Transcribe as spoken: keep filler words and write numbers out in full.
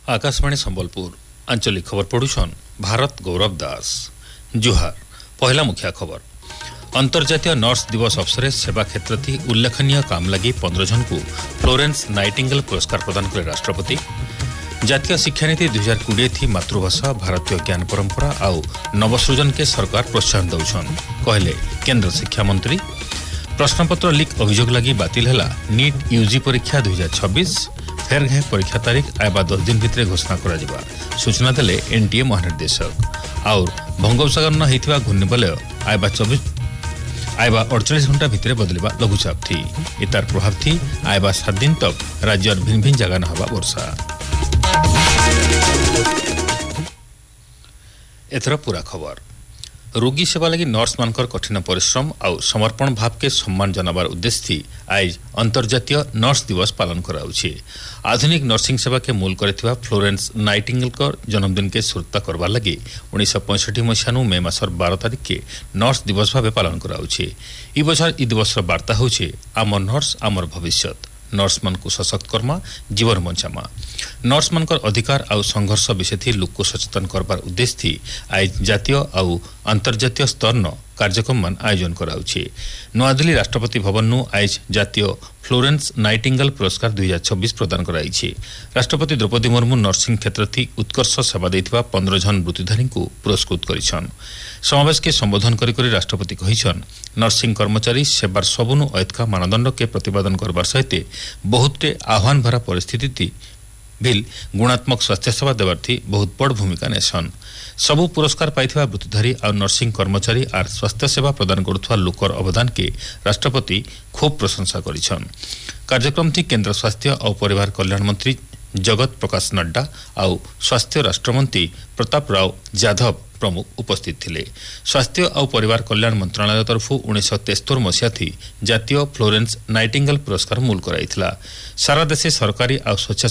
आकाशवाणी संबलपुर आंचलिक खबर पढ़ुछन भारत गौरव दास। जुहार पहला मुख्य खबर अंतर्जातीय नर्स दिवस अवसर में सेवा क्षेत्र थी उल्लेखनीय काम लगी पंद्रह जन को फ्लोरेंस नाइटिंगेल पुरस्कार प्रदान करे राष्ट्रपति। जातीय शिक्षा नीति दुई हजार कोड़े थी मातृभाषा भारतीय ज्ञान परंपरा आउ नवसृजन के सरकार प्रोत्साहन दौछन कहले केंद्र शिक्षा मंत्री। प्रश्नपत्र लीक अभियोग लगी बातिल है नीट यूजी परीक्षा दुई हजार छब्बीस फेर घे परीक्षा तारीख आयबा दस दिन भितर घोषणा करा सूचना देले एनटीए महानिर्देशक। और बंगोपसागर होता घूर्णिबलय आयबा चौबीस आयबा अड़चाश घंटा भितर बदलवा लघुचाप थी इतार प्रभाव थी आयबा सात दिन तक राज्य भिन्न भिन्न जगह न हवा वर्षा। एथर पूरा खबर रोगी सेवा लगी नर्स मानकर कठिन परिश्रम और समर्पण भाव के सम्मान जनाबार उद्देश्य थी आज अंतर्जातीय नर्स दिवस पालन कराउछि। आधुनिक नर्सिंग सेवा के मूल करथिबा फ्लोरेंस नाइटिंगेल जन्मदिन के सुरता करबार लगी उन्नीस पैंसठ मसीहा मे मासर बारह तारिख के नर्स दिवस भाव पालन कराउछि। ई बछर ई दिवस वार्ता होछि आमर नर्स आमर भविष्यत नर्स मान को सशक्त करमा जीवन बंचामा। नर्स मानकर अधिकार आउ संघर्ष विषय थी लोक को सचेतन करबार उद्देश्य थी आज जातीय आउ अंतर्जातीय स्तर न कार्यक्रम मान आयोजन कराउछि। नयादिल्ली राष्ट्रपति भवन नु आज जातीय फ्लोरेंस नाइटिंगेल पुरस्कार दुई हजार छब्बीस प्रदान कराइछि। राष्ट्रपति द्रौपदी मुर्मू नर्सिंग क्षेत्र थी उत्कर्ष सेवा देथिबा पंद्रह जन वृत्तिधारी को पुरस्कृत करिछन। समावेश के संबोधन करी करी राष्ट्रपति कहिछन नर्सिंग कर्मचारी सेवार सबुनु ऐतका मानदंड के प्रतिपादन करबार सहित बहुतटे आह्वान भरा परिस्थिति थी बिल गुणात्मक स्वास्थ्य सेवा देवार थी बहुत बड़ भूमिका नेसन। सबु पुरस्कार पाइथिबा वृत्तिधारी और नर्सिंग कर्मचारी आर स्वास्थ्य सेवा प्रदान करुथुवा लोकर अवदान के राष्ट्रपति खूब प्रशंसा करिछन। कार्यक्रम थी केंद्र स्वास्थ्य और परिवार कल्याण मंत्री जगत प्रकाश नड्डा और स्वास्थ्य राष्ट्रमंत्री प्रताप राव जाधव प्रमुख उपस्थित थिले। स्वास्थ्य और परिवार कल्याण मंत्रालय तरफ उन्नीस तेस्तोर मसीहा थी जातीय फ्लोरेंस नाइटिंगेल पुरस्कार मूल कराइथिला। सारा देशे सरकारी और स्वच्छ